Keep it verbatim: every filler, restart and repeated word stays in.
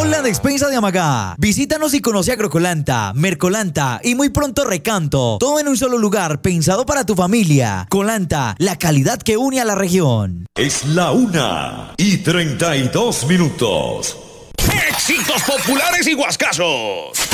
Somos la despensa de Amagá. Visítanos y conoce Agrocolanta, Mercolanta y muy pronto Recanto. Todo en un solo lugar, pensado para tu familia. Colanta, la calidad que une a la región. Es la una y treinta y dos minutos. Éxitos populares y guascasos.